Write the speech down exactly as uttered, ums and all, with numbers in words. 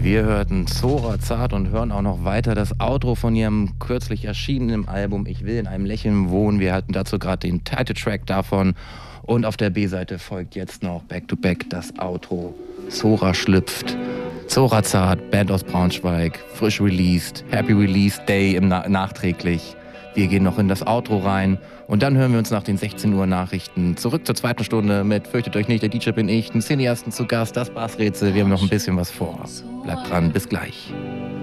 Wir hörten Zora Zart und hören auch noch weiter das Outro von ihrem kürzlich erschienenen Album Ich will in einem Lächeln wohnen. Wir hatten dazu gerade den Titeltrack davon und auf der B-Seite folgt jetzt noch Back to Back das Outro. Zora schlüpft. Zora Zart, Band aus Braunschweig, frisch released, Happy Release Day im Na- nachträglich. Wir gehen noch in das Outro rein und dann hören wir uns nach den sechzehn Uhr Nachrichten zurück zur zweiten Stunde mit Fürchtet euch nicht, der D J bin ich, ein Cineasten zu Gast, das Bassrätsel, wir haben noch ein bisschen was vor. Bleibt dran, bis gleich.